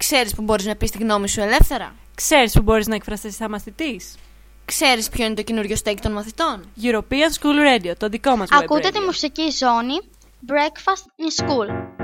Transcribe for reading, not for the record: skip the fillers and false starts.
Ξέρεις που μπορείς να πεις τη γνώμη σου ελεύθερα? Ξέρεις που μπορείς να εκφραστείς σαν μαθητής? Ξέρεις ποιο είναι το καινούριο στέκι των μαθητών? European School Radio, το δικό μας web radio. Ακούτε τη μουσική ζώνη Breakfast in School.